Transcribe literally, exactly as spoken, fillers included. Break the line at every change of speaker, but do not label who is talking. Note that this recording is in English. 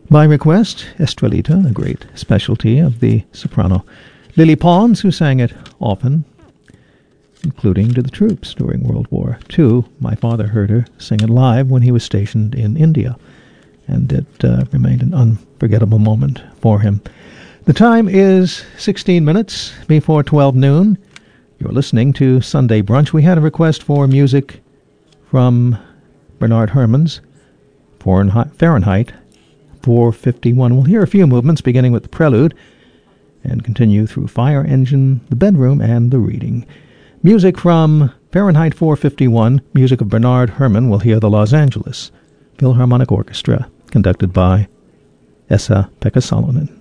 By request, Estrellita, a great specialty of the soprano Lily Pons, who sang it often, including to the troops during World War Two. My father heard her sing it live when he was stationed in India, and it uh, remained an unforgettable moment for him. The time is sixteen minutes before twelve noon. You're listening to Sunday Brunch. We had a request for music from Bernard Herrmann's Fahrenheit four fifty-one. We'll hear a few movements, beginning with the prelude, and continue through Fire Engine, the Bedroom, and the Reading. Music from Fahrenheit four fifty-one, music of Bernard Herrmann. We'll hear the Los Angeles Philharmonic Orchestra, conducted by Esa-Pekka Salonen.